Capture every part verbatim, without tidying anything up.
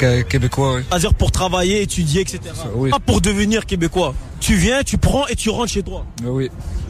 québécois, oui. C'est-à-dire pour travailler, étudier, et cetera. Ça, oui. Pas pour devenir québécois. Tu viens, tu prends et tu rentres chez toi. Oui.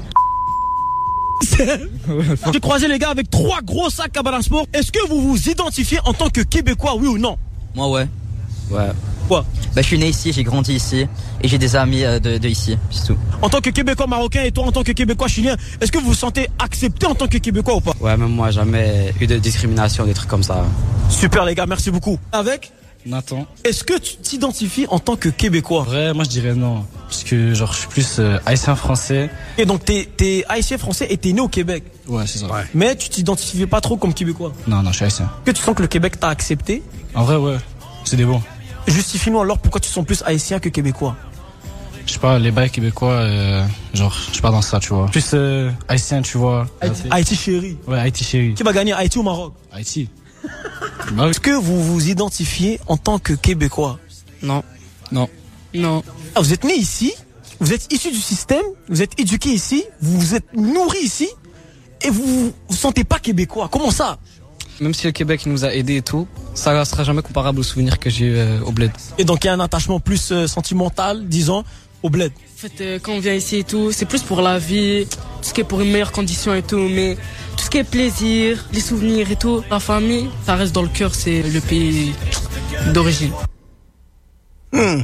J'ai croisé les gars avec trois gros sacs à Balasport. Est-ce que vous vous identifiez en tant que Québécois, oui ou non? Moi, ouais. Ouais. Quoi? Bah, je suis né ici, j'ai grandi ici et j'ai des amis de, de ici, c'est tout. En tant que Québécois marocain et toi en tant que Québécois chilien, est-ce que vous vous sentez accepté en tant que Québécois ou pas? Ouais, même moi, jamais eu de discrimination, des trucs comme ça. Super les gars, merci beaucoup. Avec Nathan. Est-ce que tu t'identifies en tant que Québécois? Vrai, moi je dirais non. Parce que genre je suis plus euh, haïtien français. Et donc t'es, t'es haïtien français et t'es né au Québec? Ouais, c'est ça. Ouais. Mais tu t'identifiais pas trop comme Québécois? Non, non, je suis haïtien. Est-ce que tu sens que le Québec t'a accepté? En vrai, ouais. C'est des bons. Justifie-nous alors pourquoi tu sens plus haïtien que Québécois? Je sais pas, les bails québécois, euh, genre, je suis pas dans ça, tu vois. Plus euh, haïtien, tu vois. Haïti, Haïti chéri. Ouais, Haïti chéri. Qui va gagner, Haïti ou Maroc? Haïti. Bah, est-ce que vous vous identifiez en tant que Québécois? Non. Non. Non. Ah, vous êtes né ici, vous êtes issu du système, vous êtes éduqué ici, vous vous êtes nourri ici, et vous vous, vous sentez pas Québécois. Comment ça? Même si le Québec nous a aidés et tout, ça ne sera jamais comparable aux souvenirs que j'ai eu euh, au bled. Et donc il y a un attachement plus euh, sentimental, disons, au bled. En fait, euh, quand on vient ici et tout, c'est plus pour la vie, tout ce qui est pour une meilleure condition et tout, mais tout ce qui est plaisir, les souvenirs et tout, la famille, ça reste dans le cœur, c'est le pays d'origine. Hmm.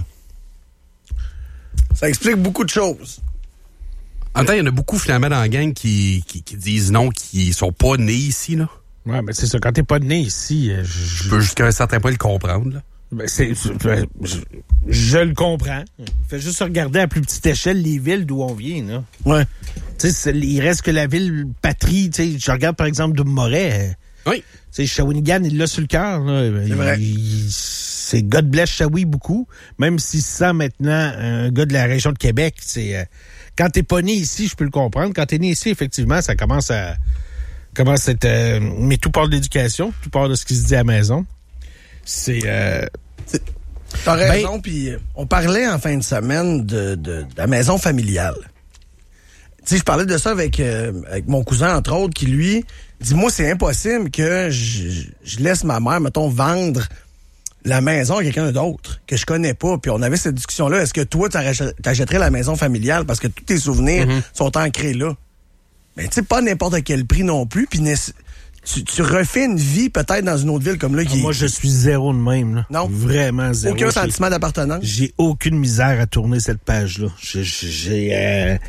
Ça explique beaucoup de choses. En même temps, il y en a beaucoup finalement dans la gang qui, qui, qui disent non, qui sont pas nés ici, là. Ouais, mais c'est ça, quand t'es pas né ici... Je, je peux jusqu'à un certain point le comprendre, là. Ben c'est, je, je le comprends. Fais juste regarder à plus petite échelle les villes d'où on vient, là. Ouais. Tu sais, il reste que la ville patrie. Tu sais, je regarde par exemple Double-Moret. Oui. Tu sais, Shawinigan, il l'a sur le cœur. C'est il, vrai. Il, c'est God bless Shawi beaucoup. Même si c'est ça maintenant un gars de la région de Québec. C'est euh, quand t'es pas né ici, je peux le comprendre. Quand t'es né ici, effectivement, ça commence à commence à être. Euh, mais tout part de l'éducation, tout part de ce qui se dit à la maison. C'est. Euh, c'est t'as raison. Ben, puis on parlait en fin de semaine de, de, de la maison familiale. Tu sais, je parlais de ça avec, euh, avec mon cousin, entre autres, qui, lui, dit, moi, c'est impossible que je, je laisse ma mère, mettons, vendre la maison à quelqu'un d'autre que je connais pas. Puis on avait cette discussion-là. Est-ce que toi, t'achèterais la maison familiale parce que tous tes souvenirs mm-hmm. sont ancrés là? Mais tu sais, pas n'importe quel prix non plus. Puis tu, tu refais une vie peut-être dans une autre ville comme là. Qui ah, moi, je suis zéro de même. Là. Non? Vraiment zéro. Aucun sentiment d'appartenance? J'ai aucune misère à tourner cette page-là. J'ai... j'ai euh...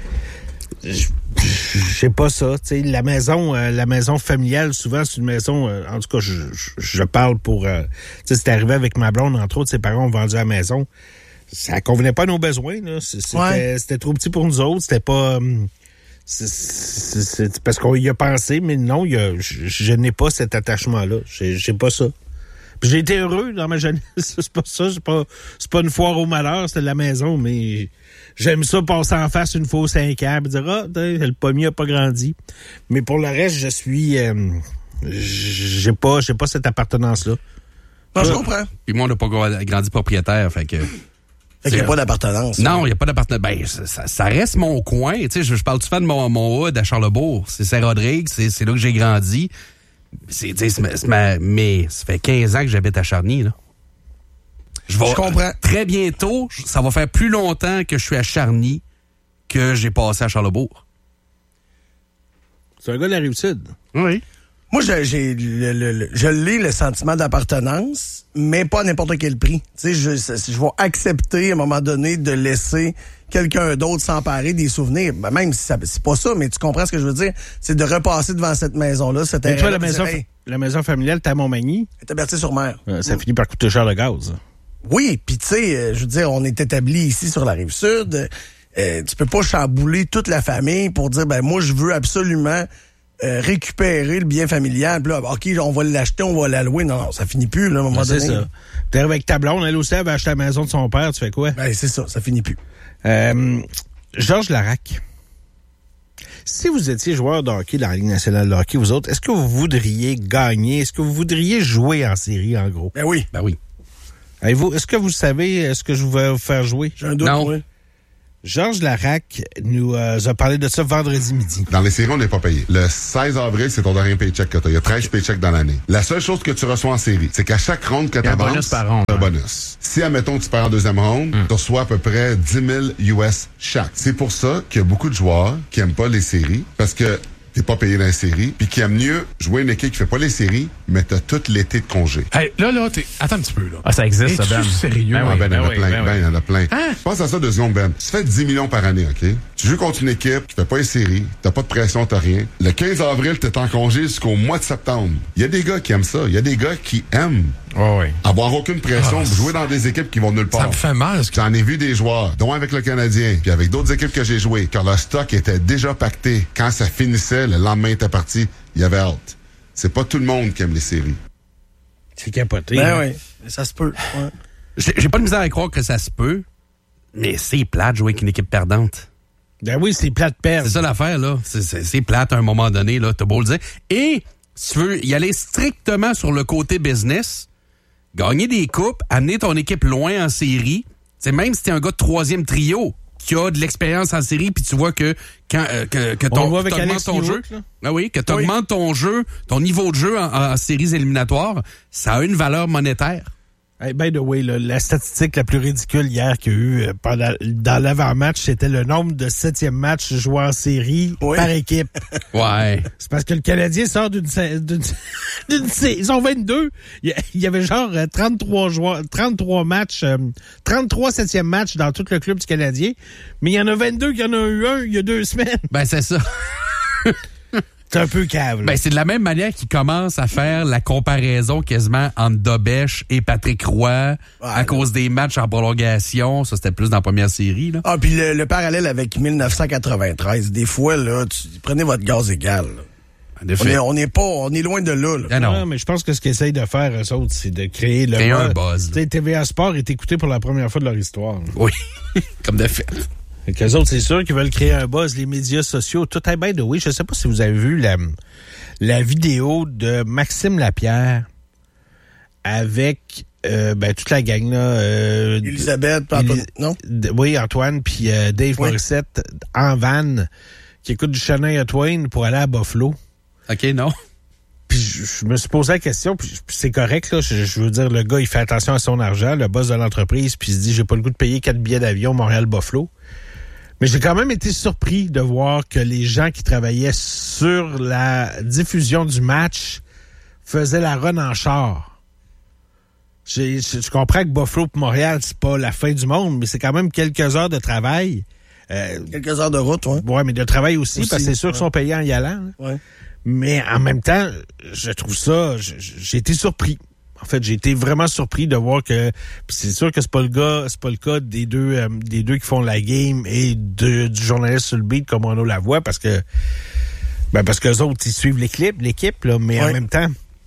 J'ai pas ça, tu sais, la maison euh, la maison familiale, souvent c'est une maison euh, en tout cas je, je, je parle pour euh, tu sais, c'est arrivé avec ma blonde, entre autres, ses parents ont vendu la maison, ça convenait pas à nos besoins là, c'était, ouais. c'était trop petit pour nous autres, c'était pas euh, c'est, c'est, c'est parce qu'on y a pensé, mais non, y a, je, je n'ai pas cet attachement là, j'ai, j'ai pas ça. Puis j'ai été heureux dans ma jeunesse, c'est pas ça, c'est pas c'est pas une foire au malheur, c'était de la maison, mais j'aime ça passer en face une fois aux cinq ans et dire ah, le pommier a pas grandi. Mais pour le reste, je suis euh, j'ai pas j'ai pas cette appartenance là. Non, je comprends. Puis moi on n'a pas grandi propriétaire, fait que fait qu'il n'y a pas d'appartenance. Non, il n'y a pas d'appartenance. Ben, ça, ça reste mon coin. Tu sais, je, je parle souvent de mon, mon hood à Charlesbourg. C'est Saint-Rodrigue, c'est, c'est là que j'ai grandi. C'est, c'est, c'est, c'est ma, mais ça fait quinze ans que j'habite à Charny, là. Je, vais, je comprends. Très bientôt, ça va faire plus longtemps que je suis à Charny que j'ai passé à Charlesbourg. C'est un gars de la Rive-Sud. Oui. Moi, je, j'ai le, le, le, je l'ai, le sentiment d'appartenance, mais pas à n'importe quel prix. Tu sais, je, je vais accepter à un moment donné de laisser quelqu'un d'autre s'emparer des souvenirs. Ben, même si ça, c'est pas ça, mais tu comprends ce que je veux dire? C'est de repasser devant cette maison-là. Cette et toi, la maison, dire, hey, la maison familiale, t'es à Montmagny? T'es à Berthier-sur-Mer. Euh, ça mmh. finit par coûter cher le gaz. Oui, puis tu sais, je veux dire, on est établi ici sur la Rive-Sud. Euh, tu peux pas chambouler toute la famille pour dire, ben moi, je veux absolument euh, récupérer le bien familial. Puis là, OK, on va l'acheter, on va l'allouer. Non, non, ça finit plus, là, à un moment ben, donné. C'est ça. T'arrives avec ta blonde, elle aussi, elle va acheter la maison de son père, tu fais quoi? Ben, c'est ça, ça finit plus. Euh, Georges Larac, si vous étiez joueur de hockey dans la Ligue nationale de hockey, vous autres, est-ce que vous voudriez gagner? Est-ce que vous voudriez jouer en série, en gros? Ben oui. Ben oui. Avez-vous, est-ce que vous savez ce que je vais vous faire jouer? J'ai un doute, non. Oui. Georges Larac nous euh, a parlé de ça vendredi midi. Dans les séries, on n'est pas payé. Le seize avril, c'est ton dernier paycheck que tu as. Il y a treize paychecks dans l'année. La seule chose que tu reçois en série, c'est qu'à chaque ronde que tu avances, un bonus par ronde. un bonus. Si, admettons, tu perds en deuxième ronde, mm. tu reçois à peu près dix mille U S chaque. C'est pour ça qu'il y a beaucoup de joueurs qui aiment pas les séries, parce que t'es pas payé dans les séries, puis qui aime mieux jouer une équipe qui fait pas les séries, mais t'as tout l'été de congé. Hey, là, là, t'es... attends un petit peu, là. Ah, ça existe, ça, Ben. Es-tu sérieux? Ben, oui, ben, il y en a oui, plein, ben, ben, il y en a plein. Hein? Pense à ça deux secondes, Ben. Tu fais dix millions par année, OK? Tu joues contre une équipe qui fait pas les séries, t'as pas de pression, t'as rien. Le quinze avril, t'es en congé jusqu'au mois de septembre. Il y a des gars qui aiment ça. Il y a des gars qui aiment oh, oui. avoir aucune pression, oh, jouer dans des équipes qui vont nulle part. Ça me fait mal. Ce que... J'en ai vu des joueurs, dont avec le Canadien, puis avec d'autres équipes que j'ai jouées, car leur stock était déjà pacté. Quand ça finissait, le lendemain était parti, il y avait hâte. C'est pas tout le monde qui aime les séries. C'est capoté. Ben hein? oui, ça se peut. Ouais. J'ai, j'ai pas de misère à croire que ça se peut, mais c'est plate de jouer avec une équipe perdante. Ben oui, c'est plate perdre. C'est ça l'affaire, là. C'est, c'est, c'est plate à un moment donné, là. T'as beau le dire. Et, si tu veux y aller strictement sur le côté business, gagner des coupes, amener ton équipe loin en série, c'est même si t'es un gars de troisième trio qui a de l'expérience en série, puis tu vois que quand euh, que, que ton, On avec t'augmentes ton jeu, là. ah oui, que t'augmentes oui. ton jeu, ton niveau de jeu en, en séries éliminatoires, ça a une valeur monétaire. Hey, by the way, là, la statistique la plus ridicule hier qu'il y a eu euh, pendant, dans l'avant-match, c'était le nombre de septième matchs joués en série oui. par équipe. Ouais. C'est parce que le Canadien sort d'une, d'une, d'une saison vingt-deux. Il y avait genre trente-trois joueurs, trente-trois matchs, euh, trente-trois septième matchs dans tout le club du Canadien. Mais il y en a vingt-deux qui en ont eu un il y a deux semaines. Ben, c'est ça. C'est un peu cave. Là. Ben, c'est de la même manière qu'ils commencent à faire la comparaison quasiment entre Dobèche et Patrick Roy ouais, à là. cause des matchs en prolongation. Ça, c'était plus dans la première série. Là. Ah, puis le, le parallèle avec dix-neuf cent quatre-vingt-treize. Des fois, là, tu, prenez votre gaz égal. Là. On est, on est pas, on est loin de là. là. Ah non. non, mais je pense que ce qu'ils essayent de faire, eux autres, c'est de créer le créer un buzz. T V A Sport est écouté pour la première fois de leur histoire. Oui, comme de fait. Et qu'eux autres, c'est sûr qu'ils veulent créer un buzz, les médias sociaux, tout est bien de oui. Je sais pas si vous avez vu la, la vidéo de Maxime Lapierre avec euh, ben, toute la gang là. Euh, Elisabeth, Élis- non? D- oui, Antoine, puis euh, Dave oui. Morissette en van qui écoute du Shania Twain pour aller à Buffalo. OK, non. Puis je, je me suis posé la question, puis c'est correct, là. Je, je veux dire, le gars, il fait attention à son argent, le boss de l'entreprise, puis il se dit, j'ai pas le goût de payer quatre billets d'avion Montréal-Buffalo. Mais j'ai quand même été surpris de voir que les gens qui travaillaient sur la diffusion du match faisaient la run en char. J'ai, je, je comprends que Buffalo et Montréal, c'est pas la fin du monde, mais c'est quand même quelques heures de travail. Euh, quelques heures de route, oui. Ouais, mais de travail aussi, aussi parce que c'est sûr ouais. qu'ils sont payés en y allant. Ouais. Mais en même temps, je trouve ça, j'ai été surpris. En fait, j'ai été vraiment surpris de voir que pis c'est sûr que c'est pas le gars, c'est pas le cas des deux euh, des deux qui font la game et de, du journaliste sur le beat comme on la voit parce que ben parce que les autres ils suivent l'équipe, l'équipe là, mais ouais. en même temps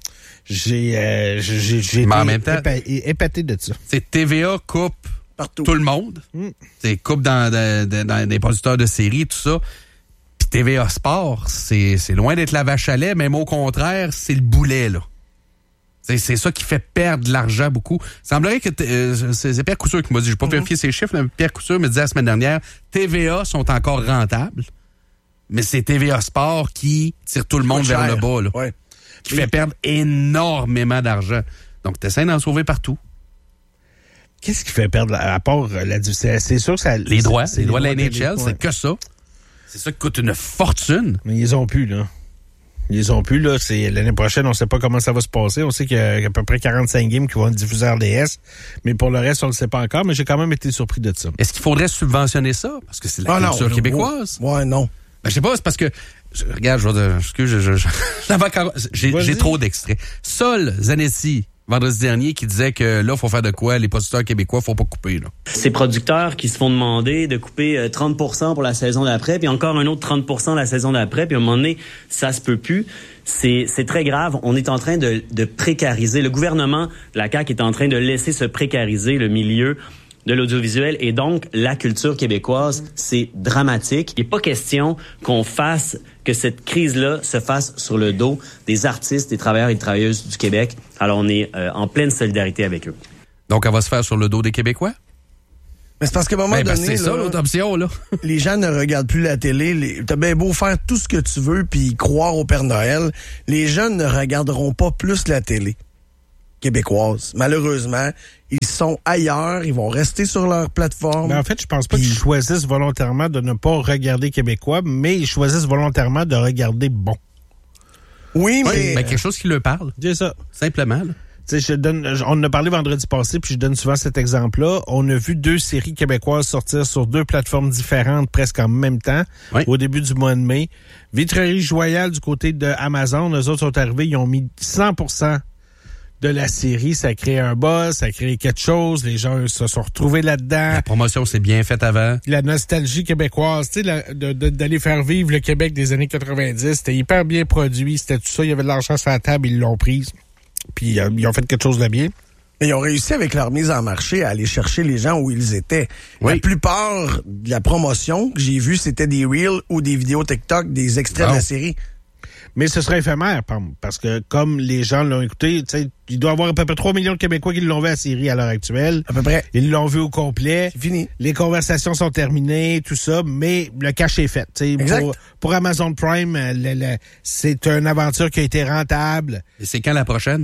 j'ai euh, j'ai j'ai été épa- épaté de ça. C'est T V A coupe partout tout le monde. Mm. C'est coupe dans, dans, dans, dans des producteurs de séries tout ça. Puis T V A Sport, c'est c'est loin d'être la vache à lait, même au contraire, c'est le boulet là. C'est, c'est ça qui fait perdre de l'argent beaucoup. Il semblerait que t- euh, c'est, c'est Pierre Couture qui m'a dit, j'ai pas mm-hmm. vérifié ses chiffres, mais Pierre Couture me disait la semaine dernière, T V A sont encore rentables, mais c'est T V A Sport qui tire tout le monde vers le bas, là, ouais. qui fait perdre énormément d'argent. Donc, t'essaies d'en sauver partout. Qu'est-ce qui fait perdre, à part la c'est, c'est sûr que ça... Les droits, c'est les droits de la de N H L, ouais. c'est que ça. C'est ça qui coûte une fortune. Mais ils ont plus, là. Ils ont plus, là. C'est l'année prochaine, on sait pas comment ça va se passer. On sait qu'il y a à peu près quarante-cinq games qui vont être diffusés R D S. Mais pour le reste, on le sait pas encore. Mais j'ai quand même été surpris de ça. Est-ce qu'il faudrait subventionner ça? Parce que c'est la ah culture non, québécoise. Ouais, non. Ben, je sais pas, c'est parce que, je, regarde, je vais dire, excuse, je, je, je, j'ai, j'ai trop d'extraits. Sol Zanetti, vendredi dernier, qui disait que là, faut faire de quoi? Les producteurs québécois, faut pas couper, là. Ces producteurs qui se font demander de couper trente pour cent pour la saison d'après, puis encore un autre trente pour cent la saison d'après, puis à un moment donné, ça se peut plus. C'est, c'est très grave. On est en train de, de précariser. Le gouvernement, la C A Q, est en train de laisser se précariser le milieu de l'audiovisuel et donc la culture québécoise. C'est dramatique. Il n'est pas question qu'on fasse, que cette crise-là se fasse sur le dos des artistes, des travailleurs et des travailleuses du Québec. Alors, on est euh, en pleine solidarité avec eux. Donc, elle va se faire sur le dos des Québécois? Mais c'est parce qu'à un moment Ben, parce donné, que c'est ça, là, l'autre option, là. les gens ne regardent plus la télé. Les... T'as bien beau faire tout ce que tu veux puis croire au Père Noël, les jeunes ne regarderont pas plus la télé québécoise. Malheureusement, ils sont ailleurs, ils vont rester sur leur plateforme. Mais en fait, je pense pas Puis- qu'ils choisissent volontairement de ne pas regarder québécois, mais ils choisissent volontairement de regarder bon. Oui, Oui, mais... ben, quelque chose qui leur parle. C'est ça. Simplement, là. Tu sais, je donne, on en a parlé vendredi passé, puis je donne souvent cet exemple-là. On a vu deux séries québécoises sortir sur deux plateformes différentes presque en même temps, Oui. au début du mois de mai. Vitrerie Joyale du côté de Amazon, eux autres sont arrivés, ils ont mis cent pour cent de la série. Ça a créé un buzz, ça a créé quelque chose, les gens se sont retrouvés là-dedans. La promotion s'est bien faite avant. La nostalgie québécoise, tu sais, la- de- de- d'aller faire vivre le Québec des années quatre-vingt-dix, c'était hyper bien produit, c'était tout ça, il y avait de l'argent sur la table, ils l'ont prise. Puis euh, ils ont fait quelque chose de bien. Mais ils ont réussi avec leur mise en marché à aller chercher les gens où ils étaient. Oui. La plupart de la promotion que j'ai vue, c'était des reels ou des vidéos TikTok, des extraits Wow. de la série. Mais ce serait éphémère, pam, parce que comme les gens l'ont écouté, tu sais, il doit y avoir à peu près trois millions de Québécois qui l'ont vu à la série à l'heure actuelle. À peu près. Ils l'ont vu au complet. C'est fini. Les conversations sont terminées, tout ça, mais le cash est fait. Tu sais, Exact. Pour, pour Amazon Prime, euh, le- le- c'est une aventure qui a été rentable. Et c'est quand la prochaine?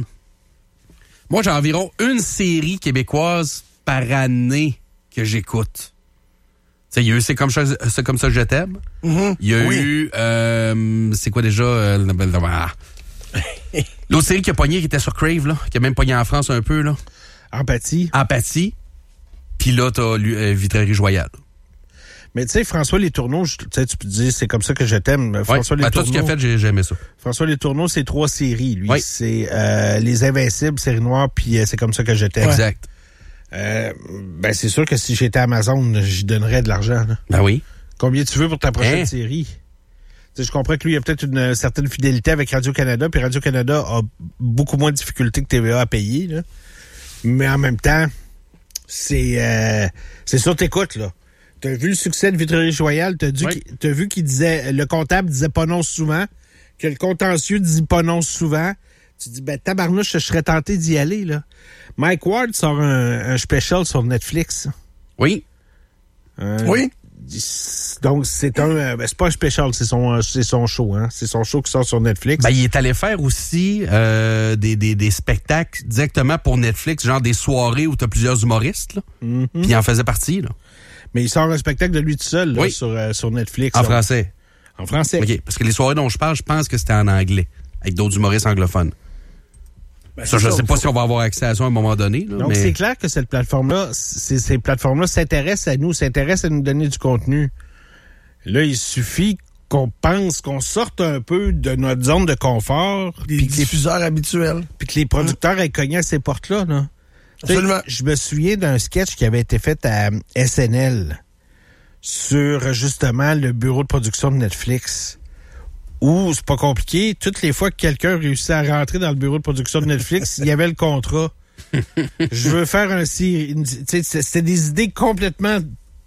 Moi, j'ai environ une série québécoise par année que j'écoute. Tu sais, il y a eu C'est comme ça, c'est comme ça que je t'aime. Mhm. Il y a Oui. eu, euh, c'est quoi déjà? euh, ah. L'autre série qui a pogné, qui était sur Crave, là, qui a même pogné en France un peu, là. Empathie. Empathie. Puis là, t'as euh, Vitrerie Joyale. Mais tu sais, François Les Tourneaux, je- tu sais, tu peux dire, c'est comme ça que je t'aime. Ouais. François Les Ben, toi, ce qu'il a Tourneaux- fait, j'ai j'ai aimé ça. François Les Tourneaux, c'est trois séries, lui. Oui. C'est euh, Les Invincibles, Série Noire, puis euh, c'est comme ça que je t'aime. Exact. Euh, ben, c'est sûr que si j'étais Amazon, j'y donnerais de l'argent. Là. Ben oui. Combien tu veux pour ta prochaine Hein? série? Tu sais, je comprends que lui, il a peut-être une euh, certaine fidélité avec Radio-Canada, puis Radio-Canada a beaucoup moins de difficultés que T V A à payer. Là. Mais en même temps, c'est euh, c'est sûr, t'écoutes, là. T'as vu le succès de Vitrerie Joyale, t'as, dû Oui. qu'il- t'as vu qu'il disait, le comptable disait pas non souvent, que le contentieux dit pas non souvent. Tu dis, ben, tabarnouche, je serais tenté d'y aller, là. Mike Ward sort un, un special sur Netflix. Oui. Euh, Oui. Donc, c'est un, euh, ben, c'est pas un special, c'est son, euh, c'est son show, hein. C'est son show qui sort sur Netflix. Ben, il est allé faire aussi euh, des, des, des spectacles directement pour Netflix, genre des soirées où t'as plusieurs humoristes, là. Mhm. Puis il en faisait partie, là. Mais il sort un spectacle de lui tout seul, là, Oui. sur, euh, sur Netflix. En Donc, français. En français. OK. Parce que les soirées dont je parle, je pense que c'était en anglais, avec d'autres humoristes anglophones. Ben, Ça, c'est je ça, sais pas faut- si on va avoir accès à ça à un moment donné, là, Donc, mais... c'est clair que cette plateforme-là, ces, ces plateformes-là s'intéressent à nous, s'intéressent à nous donner du contenu. Là, il suffit qu'on pense qu'on sorte un peu de notre zone de confort, Des puis que, les- diffuseurs habituels. puis que les producteurs aient cogné à ces portes-là. Là. Tu sais, Absolument. je me souviens d'un sketch qui avait été fait à S N L sur, justement, le bureau de production de Netflix. Où, c'est pas compliqué, toutes les fois que quelqu'un réussit à rentrer dans le bureau de production de Netflix, il y avait le contrat. Je veux faire un série. une- tu sais, C'était des idées complètement.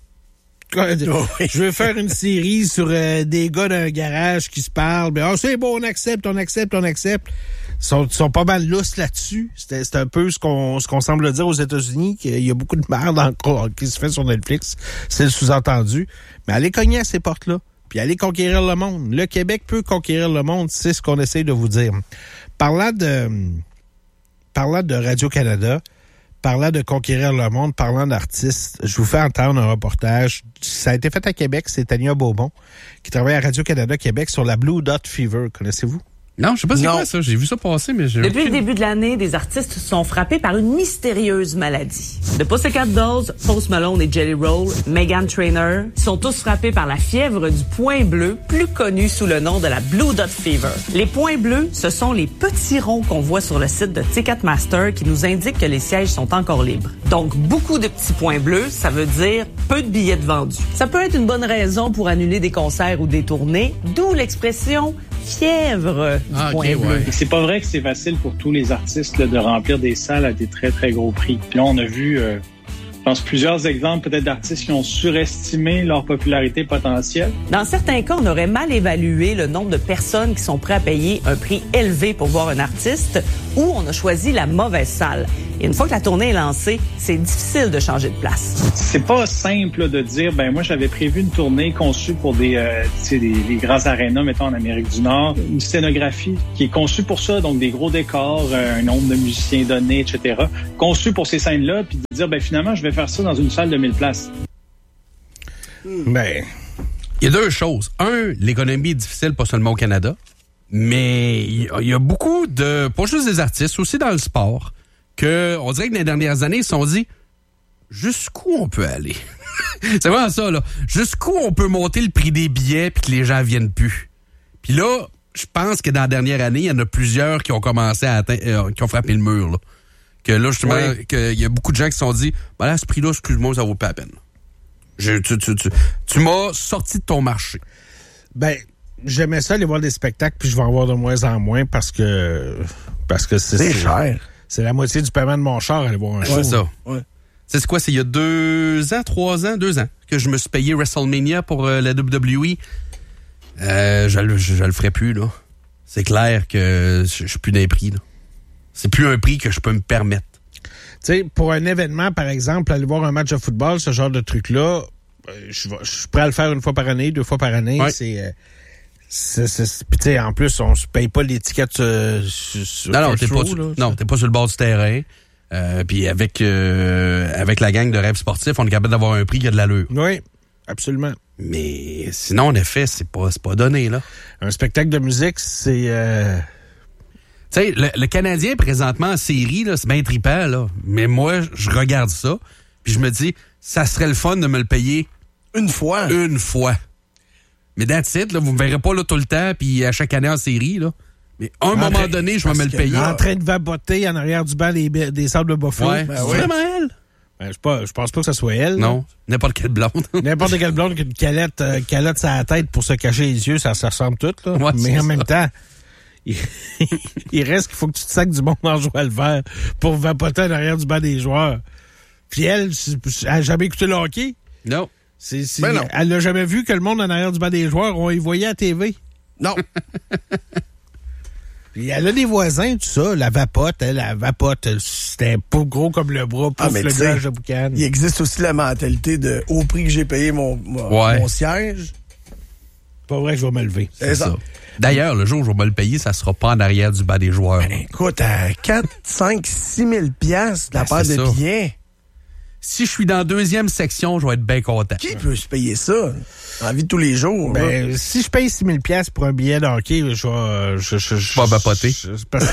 Je veux faire une série sur euh, des gars d'un garage qui se parlent. Ben, ah, c'est bon, on accepte, on accepte, on accepte. Ils sont, ils sont pas mal lousses là-dessus. C'était- C'est un peu ce qu'on ce qu'on semble dire aux États-Unis, qu'il y a beaucoup de merde encore qui se fait sur Netflix. C'est le sous-entendu. Mais allez cogner à ces portes-là. Puis allez conquérir le monde. Le Québec peut conquérir le monde, c'est ce qu'on essaie de vous dire. Parlant de, parlant de Radio-Canada, parlant de conquérir le monde, parlant d'artistes, je vous fais entendre un reportage. Ça a été fait à Québec, c'est Tania Beaumont, qui travaille à Radio-Canada Québec sur la Blue Dot Fever. Connaissez-vous? Non, je sais pas c'est Non. quoi ça. J'ai vu ça passer, mais j'ai... Depuis le début de l'année, des artistes sont frappés par une mystérieuse maladie. The Pussycat Dolls, Post Malone et Jelly Roll, Meghan Trainor sont tous frappés par la fièvre du point bleu, plus connue sous le nom de la Blue Dot Fever. Les points bleus, ce sont les petits ronds qu'on voit sur le site de Ticketmaster qui nous indiquent que les sièges sont encore libres. Donc, beaucoup de petits points bleus, ça veut dire peu de billets de vendus. Ça peut être une bonne raison pour annuler des concerts ou des tournées, d'où l'expression fièvre du Ah, ok, point bleu. ouais. C'est pas vrai que c'est facile pour tous les artistes là, de remplir des salles à des très, très gros prix. Puis là, on a vu, euh, je pense, plusieurs exemples peut-être d'artistes qui ont surestimé leur popularité potentielle. Dans certains cas, on aurait mal évalué le nombre de personnes qui sont prêtes à payer un prix élevé pour voir un artiste ou on a choisi la mauvaise salle. Et une fois que la tournée est lancée, c'est difficile de changer de place. C'est pas simple là, de dire, ben moi j'avais prévu une tournée conçue pour des, euh, tu sais, des, des grands arénas, mettons en Amérique du Nord, une scénographie qui est conçue pour ça, donc des gros décors, euh, un nombre de musiciens donné, et cetera, conçue pour ces scènes-là, puis de dire, ben finalement je vais faire ça dans une salle de mille places. Ben, il y a deux choses. Un, l'économie est difficile, pas seulement au Canada, mais il y, y a beaucoup de, pas juste des artistes, aussi dans le sport, que on dirait que dans les dernières années, ils se sont dit jusqu'où on peut aller. C'est vraiment ça, là. Jusqu'où on peut monter le prix des billets puis que les gens viennent plus. Puis là, je pense que dans la dernière année, il y en a plusieurs qui ont commencé à atteindre, euh, qui ont frappé le mur, là. Que là, justement, oui. qu'il y a beaucoup de gens qui se sont dit, ben là, à ce prix-là, excuse-moi, ça vaut pas la peine. Je, tu, tu, tu, tu m'as sorti de ton marché. Ben, j'aimais ça aller voir des spectacles, puis je vais en voir de moins en moins parce que parce que c'est, c'est cher. C'est la moitié du paiement de mon char aller voir un show. C'est ça. Ouais. C'est quoi? C'est il y a deux ans, trois ans, deux ans que je me suis payé WrestleMania pour euh, la W W E. Euh, je, je, je le ferai plus, là. C'est clair que je, je suis plus dans les prix, là. C'est plus un prix que je peux me permettre. Tu sais, pour un événement, par exemple, aller voir un match de football, ce genre de truc-là, je, je suis prêt à le faire une fois par année, deux fois par année. Ouais. C'est... Euh, C'est, c'est, puis tu sais, en plus, on se paye pas l'étiquette euh, sur Non, non, t'es show, pas, là, non, t'es pas sur le bord du terrain. Euh, puis avec euh, avec la gang de rêves sportifs, on est capable d'avoir un prix qui a de l'allure. Oui, absolument. Mais sinon, en effet, c'est pas, c'est pas donné, là. Un spectacle de musique, c'est... Euh... Tu sais, le, le Canadien, présentement, en série, là, c'est bien trippant, là. Mais moi, je regarde ça, puis je me dis, ça serait le fun de me le payer... Une fois. Une fois. Mais that's it, là, vous me verrez pas là tout le temps, puis à chaque année en série, là. Mais à un en moment train, donné, je vais me le payer. En train de vapoter en arrière du banc des, des sables de Buffalo. Ouais. Ben c'est oui. Vraiment elle? Ben, je, pas, je pense pas que ce soit elle. Non, là. N'importe quelle blonde. N'importe quelle blonde qui a une calotte, euh, calotte sur la tête pour se cacher les yeux, ça, ça ressemble tout, là. Ouais, mais en ça. même temps, il, il reste qu'il faut que tu te sacs du monde en jouant le vert pour vapoter en arrière du banc des joueurs. Puis elle, elle a jamais écouté le hockey. Non. C'est, c'est, ben non. Elle n'a jamais vu que le monde en arrière du banc des joueurs, on y voyait à T V. Non. Puis elle a des voisins, tout ça. La vapote, elle, la vapote, c'était pas gros comme le bras, pouf, ah, le gage de boucan. Il existe aussi la mentalité de au prix que j'ai payé mon, mon, ouais. mon siège. Pas vrai que je vais me lever. C'est, c'est ça. ça. D'ailleurs, le jour où je vais me le payer, ça sera pas en arrière du banc des joueurs. Ben, écoute, à quatre, cinq, six mille piastres la ben, paire de ça. Billets. Si je suis dans la deuxième section, je vais être bien content. Qui peut se payer ça? Dans la vie de tous les jours. Ben, si je paye six mille dollars pour un billet de hockey, je vais... Je, je, je, pas vapoter. C'est parce, que...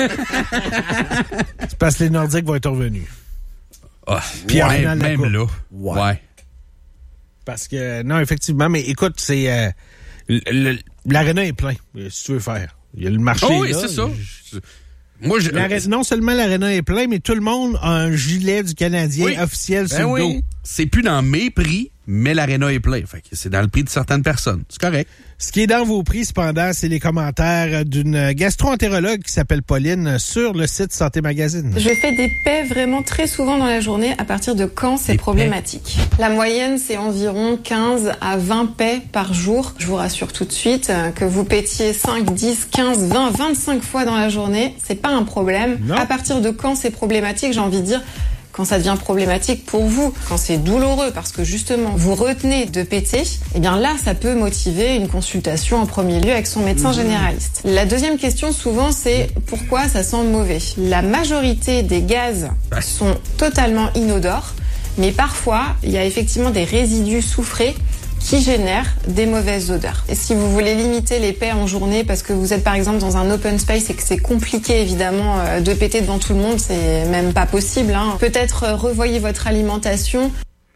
c'est parce que les Nordiques vont être revenus. Oh, Puis ouais, même, même là. Ouais. ouais. Parce que, non, effectivement, mais écoute, c'est... Euh, le, le, l'aréna est plein, si tu veux faire. Il y a le marché, oh, oui, là. c'est ça. Je... Moi, je... Non seulement l'aréna est plein, mais tout le monde a un gilet du Canadien oui. officiel ben sur oui. le dos. C'est plus dans mes prix, mais l'aréna est plein. Fait que c'est dans le prix de certaines personnes. C'est correct. Ce qui est dans vos prix, cependant, c'est les commentaires d'une gastro-entérologue qui s'appelle Pauline sur le site Santé Magazine. Je fais des P E V vraiment très souvent dans la journée. À partir de quand c'est des problématique? P E V. La moyenne, c'est environ quinze à vingt P E V par jour. Je vous rassure tout de suite que vous pétiez cinq, dix, quinze, vingt, vingt-cinq fois dans la journée, c'est pas un problème. Non. À partir de quand c'est problématique, j'ai envie de dire... Quand ça devient problématique pour vous, quand c'est douloureux parce que justement vous retenez de péter, eh bien là ça peut motiver une consultation en premier lieu avec son médecin généraliste. La deuxième question souvent c'est pourquoi ça sent mauvais. La majorité des gaz sont totalement inodores, mais parfois il y a effectivement des résidus soufrés qui génèrent des mauvaises odeurs. Et si vous voulez limiter les P E V en journée parce que vous êtes par exemple dans un open space et que c'est compliqué évidemment de péter devant tout le monde, c'est même pas possible, hein. Peut-être revoyez votre alimentation.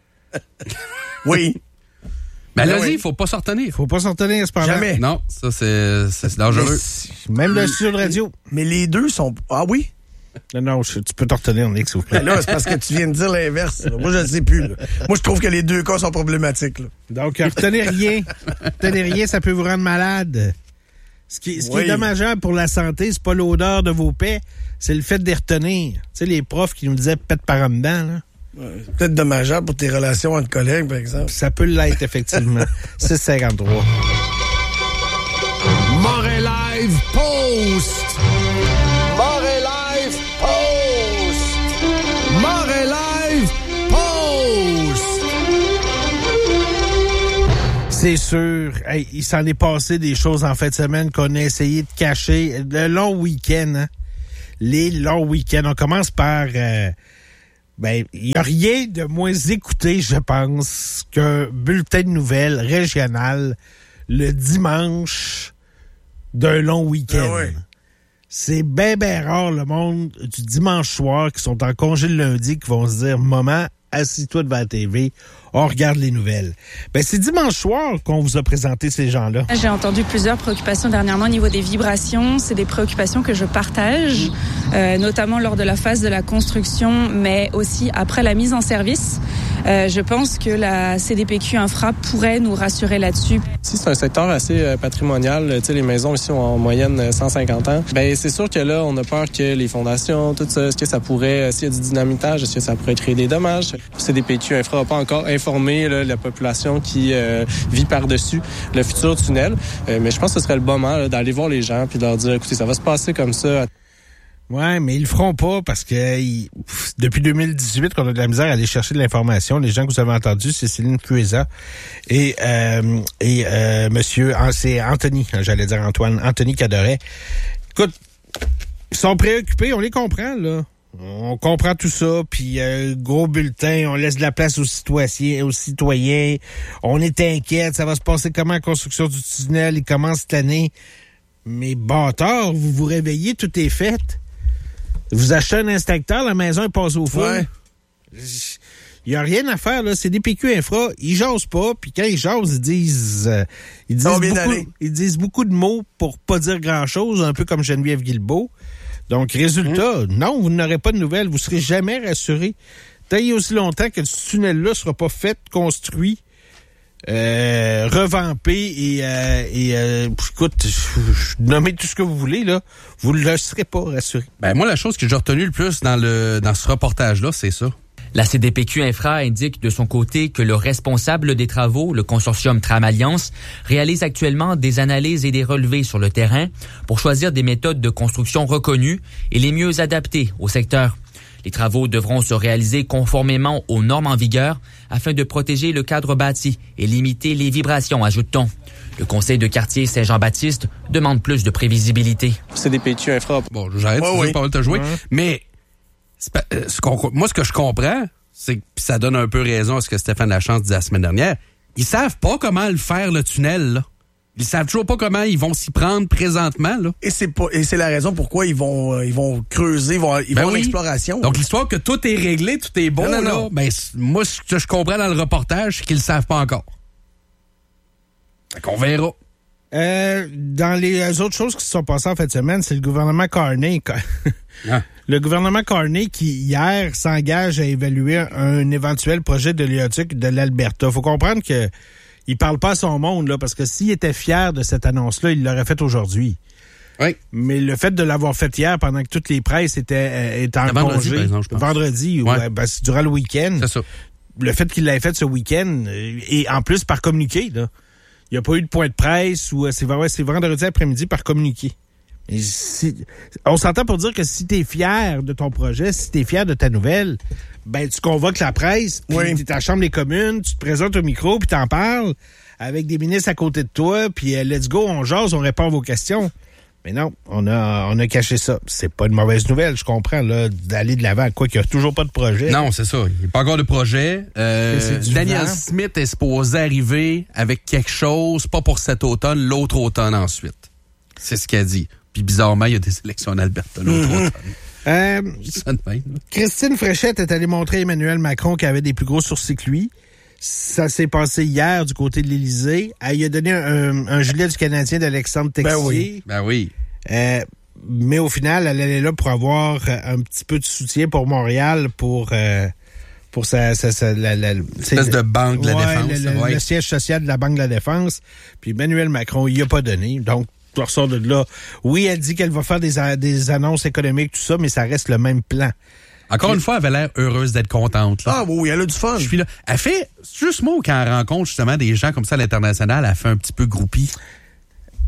Oui. Mais ben allez-y, il faut pas s'en retenir. Faut pas s'en retenir, c'est pas Jamais. Non, ça c'est, c'est dangereux. Mais, même dans le studio de radio. Mais les deux sont... Ah oui? Non, non, je, tu peux t'en retenir, Nick, s'il vous plaît. Ben là, c'est parce que tu viens de dire l'inverse. Moi, je ne sais plus. Là. Moi, je trouve que les deux cas sont problématiques. Là. Donc, retenez rien. Retenez rien, ça peut vous rendre malade. Ce qui, ce oui. qui est dommageable pour la santé, c'est pas l'odeur de vos P E V, c'est le fait de les retenir. Tu sais, les profs qui nous disaient pète par en dedans, là. Ouais, c'est peut-être dommageable pour tes relations entre collègues, par exemple. Ça peut l'être, effectivement. six cinquante-trois. Montréal Live Post. Montréal C'est sûr. Hey, il s'en est passé des choses en fin de semaine qu'on a essayé de cacher. Le long week-end, hein? Les longs week-ends. On commence par... Euh, ben, il n'y a rien de moins écouté, je pense, qu'un bulletin de nouvelles régional le dimanche d'un long week-end. Ah ouais. C'est bien, bien rare, le monde du dimanche soir qui sont en congé le lundi, qui vont se dire « Maman, assis-toi devant la T V, on regarde les nouvelles. » Ben, c'est dimanche soir qu'on vous a présenté ces gens-là. J'ai entendu plusieurs préoccupations dernièrement au niveau des vibrations. C'est des préoccupations que je partage, euh, notamment lors de la phase de la construction, mais aussi après la mise en service. Euh, je pense que la C D P Q Infra pourrait nous rassurer là-dessus. Si c'est un secteur assez euh, patrimonial, tu sais, les maisons ici ont en moyenne cent cinquante ans, ben c'est sûr que là, on a peur que les fondations, tout ça, est-ce que ça pourrait, euh, s'il y a du dynamitage, est-ce que ça pourrait créer des dommages? C D P Q Infra n'a pas encore informé là, la population qui euh, vit par-dessus le futur tunnel, euh, mais je pense que ce serait le bon moment là, d'aller voir les gens puis de leur dire, écoutez, ça va se passer comme ça. Ouais, mais ils le feront pas parce que ils, pff, depuis deux mille dix-huit qu'on a de la misère à aller chercher de l'information. Les gens que vous avez entendus, c'est Céline Pueza et euh, et euh, Monsieur, c'est Anthony, j'allais dire Antoine, Anthony Cadoret. Écoute, ils sont préoccupés, on les comprend là. On comprend tout ça, puis euh, gros bulletin, on laisse de la place aux citoyens, aux citoyens. On est inquiète, ça va se passer comment la construction du tunnel, il commence cette année. Mais bâtard, vous vous réveillez, tout est fait. Vous achetez un instincteur, la maison est passée au feu. Ouais. Il n'y a rien à faire, là. C'est des P Q Infra, ils jasent pas, puis quand ils jasent, ils disent euh, ils disent beaucoup, ils disent beaucoup de mots pour pas dire grand-chose, un peu comme Geneviève Guilbeault. Donc, résultat, mmh. non, vous n'aurez pas de nouvelles, vous serez jamais rassurés. Tant il y a aussi longtemps que ce tunnel-là sera pas fait, construit, euh, revampé et, euh, et euh, écoute, nommez tout ce que vous voulez, là, vous ne le serez pas rassurés. Ben, moi, la chose que j'ai retenue le plus dans le dans ce reportage-là, c'est ça. La C D P Q Infra indique de son côté que le responsable des travaux, le consortium Tram Alliance, réalise actuellement des analyses et des relevés sur le terrain pour choisir des méthodes de construction reconnues et les mieux adaptées au secteur. Les travaux devront se réaliser conformément aux normes en vigueur afin de protéger le cadre bâti et limiter les vibrations, ajoute-t-on. Le conseil de quartier Saint-Jean-Baptiste demande plus de prévisibilité. C D P Q Infra. Bon, j'arrête, ouais, tu oui. pas te jouer, Ouais. mais Pas, euh, ce qu'on, moi, ce que je comprends, c'est que ça donne un peu raison à ce que Stéphane Lachance disait la semaine dernière. Ils savent pas comment le faire, le tunnel, là. Ils savent toujours pas comment ils vont s'y prendre présentement, là. Et c'est pas, et c'est la raison pourquoi ils vont, euh, ils vont creuser, ils vont, ils ben vont oui. en exploration. Donc, l'histoire que tout est réglé, tout est bon, non, non, là, non. ben, moi, ce que je comprends dans le reportage, c'est qu'ils le savent pas encore. Fait qu'on verra. Euh, dans les autres choses qui se sont passées en fin de semaine, c'est le gouvernement Carney. ah. Le gouvernement Carney qui, hier, s'engage à évaluer un éventuel projet de l'Oléoduc de l'Alberta. Faut comprendre que il parle pas à son monde, là, parce que s'il était fier de cette annonce-là, il l'aurait faite aujourd'hui. Oui. Mais le fait de l'avoir fait hier, pendant que toutes les presses étaient, euh, étaient en vendredi, congé, par exemple, je pense. vendredi, ouais. ouais, ben, c'est durant le week-end. C'est ça. Le fait qu'il l'ait fait ce week-end, euh, et en plus par communiqué, là. Il n'y a pas eu de point de presse ou c'est, ouais, c'est vendredi après-midi par communiqué. Et si, on s'entend pour dire que si t'es fier de ton projet, si t'es fier de ta nouvelle, ben tu convoques la presse, puis oui. t'es à la Chambre des communes, tu te présentes au micro, puis t'en parles avec des ministres à côté de toi, puis uh, let's go, on jase, on répond à vos questions. Mais non, on a on a caché ça. C'est pas une mauvaise nouvelle, je comprends, là, d'aller de l'avant. Quoi qu'il n'y a toujours pas de projet. Non, c'est ça. Il n'y a pas encore de projet. Euh, Daniel vent. Smith est supposé arriver avec quelque chose, pas pour cet automne, l'autre automne ensuite. C'est ce qu'elle dit. Puis bizarrement, il y a des élections en Alberta l'autre mmh. automne. Euh, ça de même, Christine Fréchette est allée montrer à Emmanuel Macron qu'il avait des plus gros sourcils que lui. Ça s'est passé hier du côté de l'Élysée. Elle lui a donné un, un gilet du Canadien d'Alexandre Texier. Ben oui. Ben oui. Euh, mais au final, elle allait là pour avoir un petit peu de soutien pour Montréal, pour euh, pour sa, sa, sa la, la, espèce de banque de la ouais, défense. Le, le, ouais. le siège social de la Banque de la Défense. Puis Emmanuel Macron, il a pas donné. Donc, tu ressors de là. Oui, elle dit qu'elle va faire des, des annonces économiques, tout ça, mais ça reste le même plan. Encore une fois, elle avait l'air heureuse d'être contente. Là. Ah oui, elle a du fun. Je suis là. Elle fait, juste moi, quand elle rencontre justement des gens comme ça à l'international, elle fait un petit peu groupie.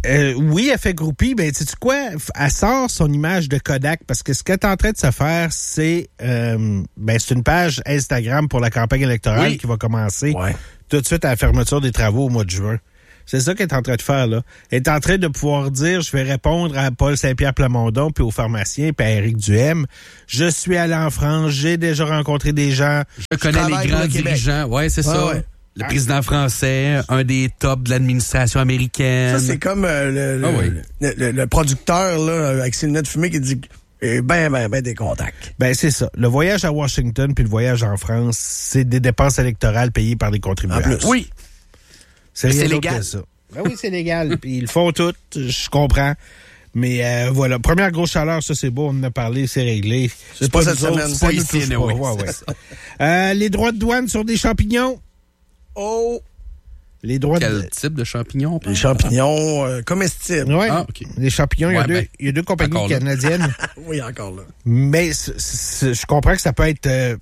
Euh, oui, elle fait groupie, mais sais-tu quoi? Elle sort son image de Kodak parce que ce qu'elle est en train de se faire, c'est euh, ben c'est une page Instagram pour la campagne électorale oui. qui va commencer ouais. tout de suite à la fermeture des travaux au mois de juin. C'est ça qu'elle est en train de faire, là. Elle est en train de pouvoir dire, je vais répondre à Paul Saint-Pierre Plamondon, puis aux pharmaciens, puis à Éric Duhem. Je suis allé en France, j'ai déjà rencontré des gens. Je, je connais les grands dirigeants. Ouais, c'est ouais, ça. Ouais. Le président français, un des tops de l'administration américaine. Ça, c'est comme euh, le, le, ah oui. le, le, le producteur là, avec ses lunettes fumées qui dit eh ben, ben, ben des contacts. Ben, c'est ça. Le voyage à Washington puis le voyage en France, c'est des dépenses électorales payées par les contribuables. En plus. Oui. C'est, c'est légal. Ça. Ben oui, c'est légal. Puis ils le font tout, je comprends. Mais euh, voilà, première grosse chaleur, ça c'est beau, on en a parlé, c'est réglé. C'est, c'est pas, pas cette semaine, autres, pas ici, pas. Ouais, ouais. euh, les droits de douane sur des champignons. Oh! Les droits Quel de... type de champignons? Les champignons euh, comestibles. Oui, ah, okay. Les champignons, il ouais, y, ben, y a deux compagnies canadiennes. Oui, encore là. Mais c- c- je comprends que ça peut être... Euh,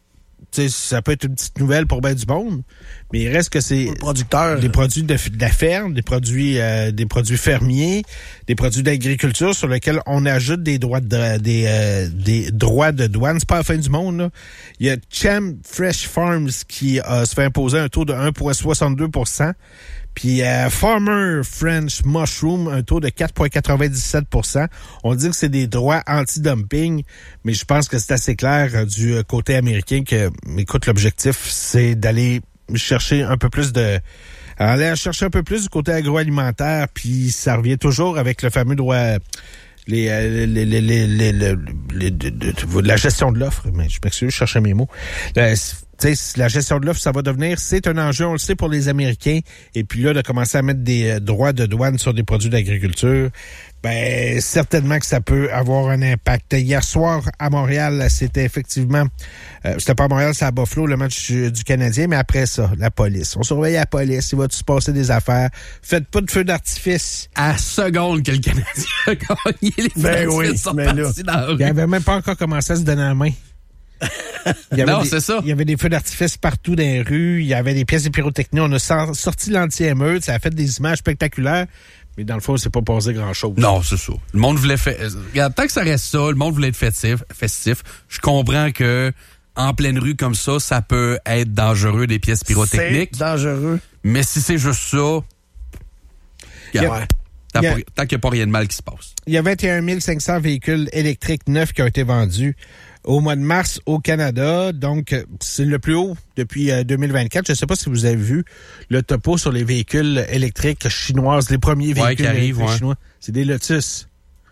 ça peut être une petite nouvelle pour ben du monde, mais il reste que c'est producteurs, des produits de, de la ferme, des produits euh, des produits fermiers, des produits d'agriculture sur lesquels on ajoute des droits de des euh, des droits de douane. C'est pas la fin du monde, là. Il y a Cham Fresh Farms qui euh, se fait imposer un taux de un virgule soixante-deux pour cent. Puis euh, Farmer French Mushroom, un taux de quatre virgule quatre-vingt-dix-sept pour cent. On dit que c'est des droits anti-dumping, mais je pense que c'est assez clair euh, du côté américain que, écoute, l'objectif, c'est d'aller chercher un peu plus de... aller chercher un peu plus du côté agroalimentaire, puis ça revient toujours avec le fameux droit... Les, les, les, les, les, les, les, les de, de, de, la gestion de l'offre, mais je m'excuse, je cherchais mes mots. La, T'sais, la gestion de l'offre, ça va devenir, c'est un enjeu, on le sait, pour les Américains. Et puis là, de commencer à mettre des euh, droits de douane sur des produits d'agriculture, ben certainement que ça peut avoir un impact. Hier soir, à Montréal, c'était effectivement, euh, c'était pas à Montréal, c'est à Buffalo, le match du, du Canadien, mais après ça, la police. On surveille la police, il va-tu se passer des affaires? Faites pas de feu d'artifice. À seconde que le Canadien a gagné, les ben oui, sont mais partis là, dans la rue. Il avait même pas encore commencé à se donner la main. Il y avait non, des, c'est ça. Il y avait des feux d'artifice partout dans les rues. Il y avait des pièces de pyrotechnie. On a sorti l'anti-émeute. Ça a fait des images spectaculaires. Mais dans le fond, c'est pas passé grand-chose. Non, c'est ça. Le monde voulait faire... Regarde, tant que ça reste ça, le monde voulait être festif. festif. Je comprends que en pleine rue comme ça, ça peut être dangereux, des pièces pyrotechniques. C'est dangereux. Mais si c'est juste ça... Regarde, ouais. Tant, a, pas, tant qu'il n'y a pas rien de mal qui se passe. Il y a vingt et un mille cinq cents véhicules électriques neufs qui ont été vendus au mois de mars au Canada. Donc, c'est le plus haut depuis euh, deux mille vingt-quatre. Je ne sais pas si vous avez vu le topo sur les véhicules électriques chinoises, les premiers véhicules ouais, qui arrivent, électriques ouais. chinois. C'est des Lotus.